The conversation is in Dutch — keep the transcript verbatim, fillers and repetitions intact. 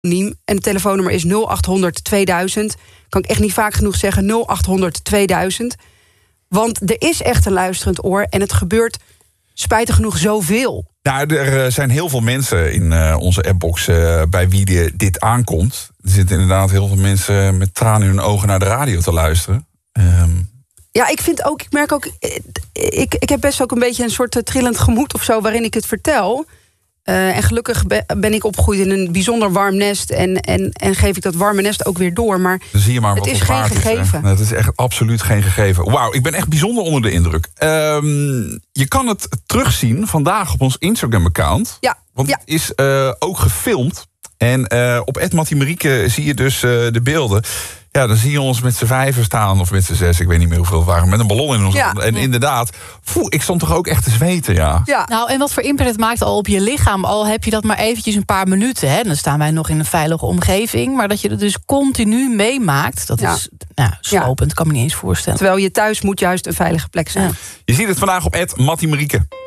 En het telefoonnummer is nul acht honderd tweeduizend. Kan ik echt niet vaak genoeg zeggen, nul acht honderd tweeduizend. Want er is echt een luisterend oor en het gebeurt spijtig genoeg zoveel. Nou, er zijn heel veel mensen in uh, onze appbox uh, bij wie de, dit aankomt. Er zitten inderdaad heel veel mensen met tranen in hun ogen naar de radio te luisteren. Um... Ja, ik vind ook, ik merk ook, ik, ik heb best ook een beetje een soort uh, trillend gemoed of zo waarin ik het vertel. Uh, en gelukkig ben ik opgegroeid in een bijzonder warm nest en, en, en geef ik dat warme nest ook weer door. Maar, Dan zie je maar het wat is het geen waard gegeven. Is, het is echt absoluut geen gegeven. Wauw, ik ben echt bijzonder onder de indruk. Um, je kan het terugzien vandaag op ons Instagram-account. Ja. Want ja. het is uh, ook gefilmd. En uh, op at Mattie Marieke zie je dus uh, de beelden. Ja, dan zie je ons met z'n vijven staan, of met z'n zes, ik weet niet meer hoeveel het waren, met een ballon in ons. Ja. En inderdaad, poeh, ik stond toch ook echt te zweten, ja. ja. Nou, en wat voor impact het maakt al op je lichaam, al heb je dat maar eventjes een paar minuten. Hè? Dan staan wij nog in een veilige omgeving, maar dat je het dus continu meemaakt, dat ja. is nou, slopend, ja. kan me niet eens voorstellen. Terwijl je thuis moet juist een veilige plek zijn. Ja. Je ziet het vandaag op at Mattie Marieke.